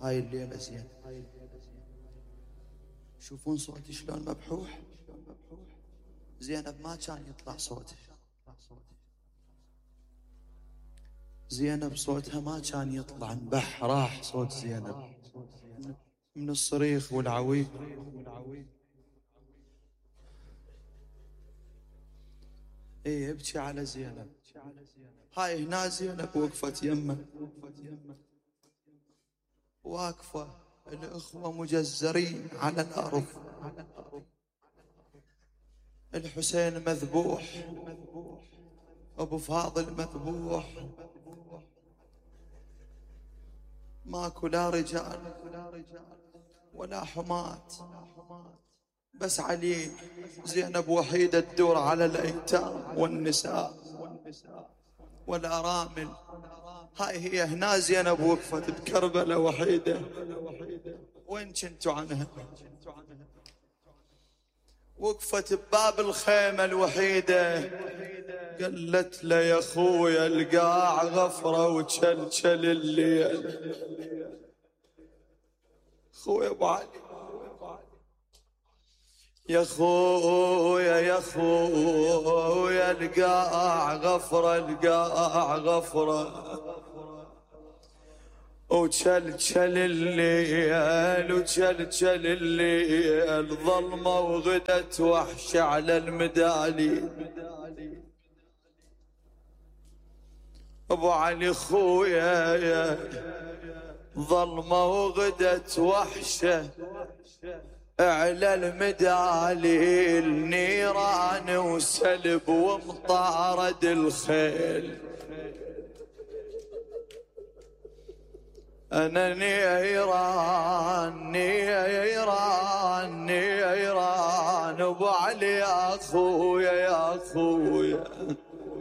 هاي الليلة زين. شوفون صوتي شلون مبحوح. زينب ما كان يطلع صوتها، زينب صوتها ما كان يطلع، انبح راح صوت زينب من الصريخ والعويل. ايه ابكي على زينب. هاي هنا زينب وقفت يمه، واقفة الأخوة مجزرين على الأرض، الحسين مذبوح، أبو فاضل مذبوح، ماكو لا رجال ولا حماة، بس علي. زينب وحيدة تدور على الأيتام والنساء والأرامل. هاي هي هنا زينب وقفت بكربلة وحيدة. وين كنتوا عنها؟ وقفت بباب الخيمة الوحيدة، قالت له يا خويا القاع غفرة وشلشل الليل. خويا ابو علي، يا خويا يا خويا القاع غفرة، القاع غفرة وشلشل الليل، وشلشل الليل ظلمة وغدت وحش على المدالي. ابو علي خويا ظلمة وغدت وحشة على المدالي، النيران وسلب ومطارد الخيل. أنا نيران نيران نيران، أبو علي يا أخويا يا أخويا